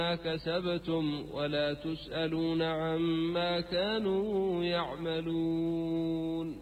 كسبتم ولا تسألون عما كانوا يعملون.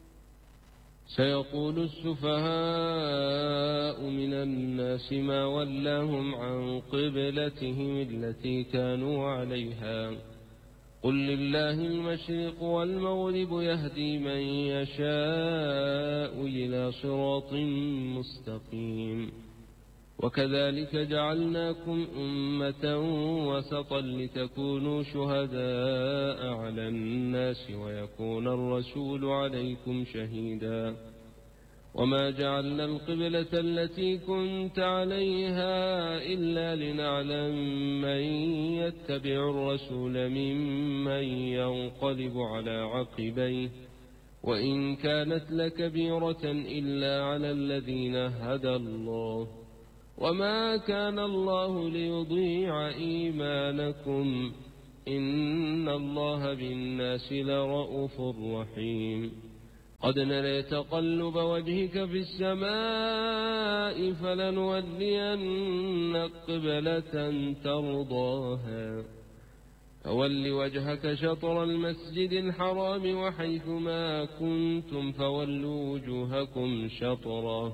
سيقول السفهاء من الناس ما ولاهم عن قبلتهم التي كانوا عليها قل لله المشرق والمغرب يهدي من يشاء إلى صراط مستقيم. وكذلك جعلناكم أمة وسطا لتكونوا شهداء على الناس ويكون الرسول عليكم شهيدا. وما جعلنا القبلة التي كنت عليها إلا لنعلم من يتبع الرسول ممن ينقلب على عقبيه وإن كانت لكبيرة إلا على الذين هدى الله وما كان الله ليضيع إيمانكم إن الله بالناس لرءوف رحيم. قد نرى تقلب وجهك في السماء فلنولينك قبلة ترضاها فول وجهك شطر المسجد الحرام وحيث ما كنتم فولوا وجوهكم شطره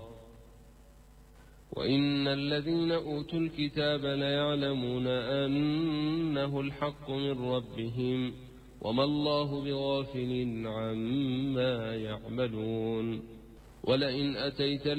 وإن الذين أوتوا الكتاب ليعلمون أنه الحق من ربهم وما الله بغافل عما يعملون. ولئن أتيت